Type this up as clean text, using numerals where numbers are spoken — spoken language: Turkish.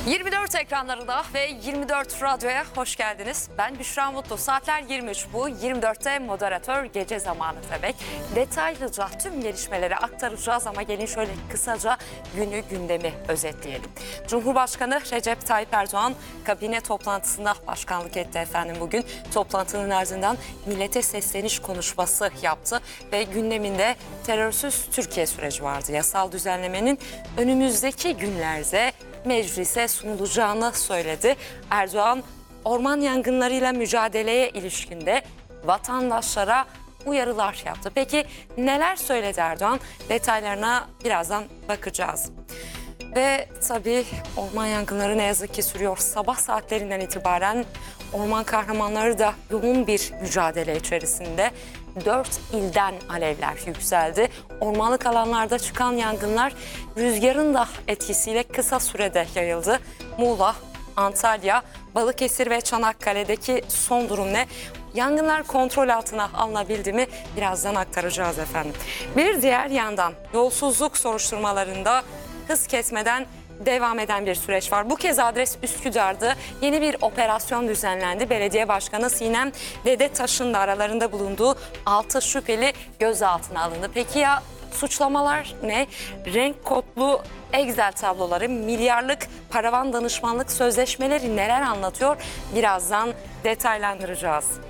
24 ekranlarında ve 24 Radyo'ya hoş geldiniz. Ben Büşra Mutlu. Saatler 23 bu. 24'te moderatör gece zamanı demek. Detaylıca tüm gelişmeleri aktaracağız ama gelin şöyle kısaca gündemi özetleyelim. Cumhurbaşkanı Recep Tayyip Erdoğan kabine toplantısında başkanlık etti efendim bugün. Toplantının ardından millete sesleniş konuşması yaptı ve gündeminde terörsüz Türkiye süreci vardı. Yasal düzenlemenin önümüzdeki günlerde meclise sunulacağını söyledi. Erdoğan orman yangınlarıyla mücadeleye ilişkinde vatandaşlara uyarılar yaptı. Peki neler söyledi Erdoğan? Detaylarına birazdan bakacağız. Ve tabii orman yangınları ne yazık ki sürüyor. Sabah saatlerinden itibaren orman kahramanları da yoğun bir mücadele içerisinde. 4 ilden alevler yükseldi. Ormanlık alanlarda çıkan yangınlar rüzgarın da etkisiyle kısa sürede yayıldı. Muğla, Antalya, Balıkesir ve Çanakkale'deki son durum ne? Yangınlar kontrol altına alınabildi mi? Birazdan aktaracağız efendim. Bir diğer yandan yolsuzluk soruşturmalarında hız kesmeden devam eden bir süreç var. Bu kez adres Üsküdar'dı. Yeni bir operasyon düzenlendi. Belediye Başkanı Sinem Dedetaş'ın da aralarında bulunduğu 6 şüpheli gözaltına alındı. Peki ya suçlamalar ne? Renk kodlu Excel tabloları, milyarlık paravan danışmanlık sözleşmeleri neler anlatıyor? Birazdan detaylandıracağız.